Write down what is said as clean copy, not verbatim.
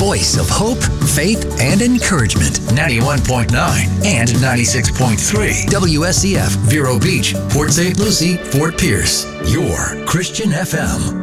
voice of hope, faith, and encouragement. 91.9 and 96.3. WSCF, Vero Beach, Port St. Lucie, Fort Pierce. Your Christian FM.